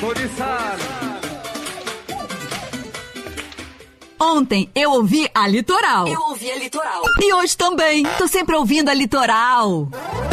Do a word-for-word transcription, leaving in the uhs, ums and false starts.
Ontem eu ouvi a Litoral. Eu ouvi a Litoral. E hoje também. Tô sempre ouvindo a Litoral.